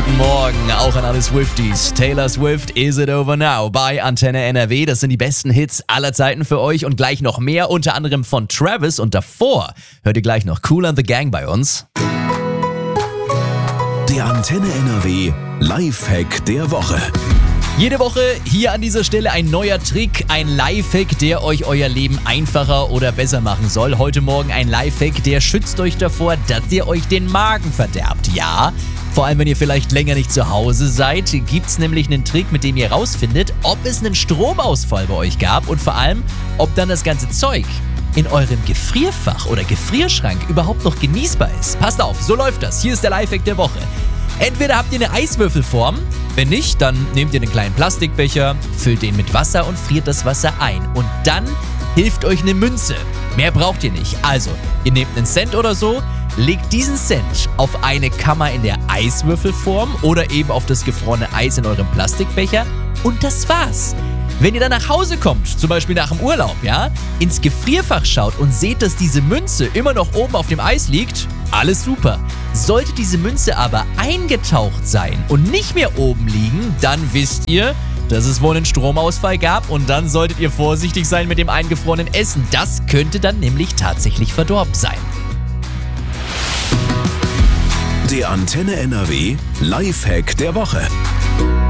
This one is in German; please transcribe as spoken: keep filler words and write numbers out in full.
Guten Morgen, auch an alle Swifties. Taylor Swift, Is It Over Now bei Antenne N R W. Das sind die besten Hits aller Zeiten für euch und gleich noch mehr, unter anderem von Travis. Und davor hört ihr gleich noch Kool and the Gang bei uns. Der Antenne N R W Lifehack der Woche. Jede Woche hier an dieser Stelle ein neuer Trick, ein Lifehack, der euch euer Leben einfacher oder besser machen soll. Heute Morgen ein Lifehack, der schützt euch davor, dass ihr euch den Magen verderbt. Ja, vor allem wenn ihr vielleicht länger nicht zu Hause seid, gibt's nämlich einen Trick, mit dem ihr rausfindet, ob es einen Stromausfall bei euch gab und vor allem, ob dann das ganze Zeug in eurem Gefrierfach oder Gefrierschrank überhaupt noch genießbar ist. Passt auf, so läuft das. Hier ist der Lifehack der Woche. Entweder habt ihr eine Eiswürfelform, wenn nicht, dann nehmt ihr einen kleinen Plastikbecher, füllt den mit Wasser und friert das Wasser ein. Und dann hilft euch eine Münze. Mehr braucht ihr nicht. Also, ihr nehmt einen Cent oder so, legt diesen Cent auf eine Kammer in der Eiswürfelform oder eben auf das gefrorene Eis in eurem Plastikbecher und das war's. Wenn ihr dann nach Hause kommt, zum Beispiel nach dem Urlaub, ja, ins Gefrierfach schaut und seht, dass diese Münze immer noch oben auf dem Eis liegt, alles super. Sollte diese Münze aber eingetaucht sein und nicht mehr oben liegen, dann wisst ihr, dass es wohl einen Stromausfall gab und dann solltet ihr vorsichtig sein mit dem eingefrorenen Essen. Das könnte dann nämlich tatsächlich verdorben sein. Der Antenne N R W Lifehack der Woche.